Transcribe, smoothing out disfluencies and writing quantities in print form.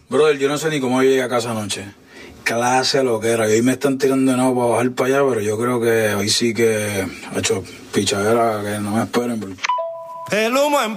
Brother, yo no sé ni cómo llegué a casa anoche. Clase lo que era. Y hoy me están tirando de nuevo para bajar para allá, pero yo creo que hoy sí que ha hecho pichadera, que no me esperen. El humo